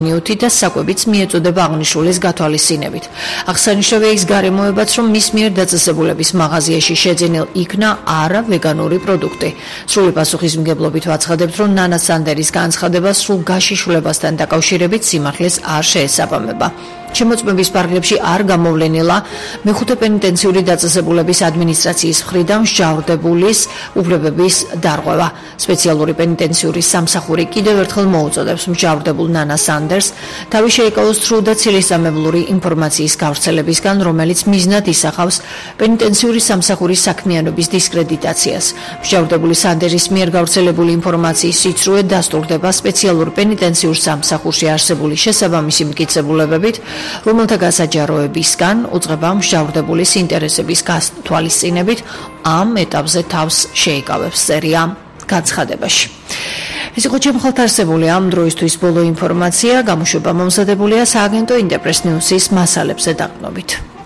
ნიუთი და საკვებიც მიეწოდება აღნიშნულის გათვალისწინებით. აღსანიშნავია ის გარემოებაც, რომ მის მიერ დაწესებულების მაღაზიაში შეძენილ იქნა არა ვეგანური პროდუქტი. სრული პასუხისმგებლობით ვაცხადებთ, რომ ნანა სანდერის განცხადება სრულ გაშიშვლებასთან დაკავშირებით სიმართლეს არ შეესაბამება. შემოწმების პარაგრაფში არ გამოვლენილა მეხუთე პენიტენციური დაწესებულების ადმინისტრაციის მხრიდან მსჯავრდებულის უფლებების დარღვევა. სპეციალური პენიტენციური სამსახური კიდევ ერთხელ მოუწოდებს მსჯავრდებულ ნანა სანდერს თავი შეიკავოს სრულ და ცილისწამებლური ინფორმაციის გავრცელებისგან, რომელიც მიზნად ისახავს პენიტენციური სამსახურის საქმიანობის დისკრედიტაციას. მსჯავრდებული სანდერის მიერ გავრცელებული ინფორმაციის სიცრუე დასტურდება სპეციალურ პენიტენციურ სამსახურში არსებული შესაბამისი მტკიცებულებებით, რომელთა გასაჯაროებისგან უწყება მსჯავრდებულის ინტერესების გათვალისწინებით ამ ეტაპზე თავს შეიკავებს წერია განცხადებაში. ეს იყო ჩემ ხალთ არსებული ამ დროისთვის ბოლო ინფორმაცია, გამოშვება მომზადებულია სააგენტო ინტერპრეს ნიუსის მასალებზე დაყრდნობით.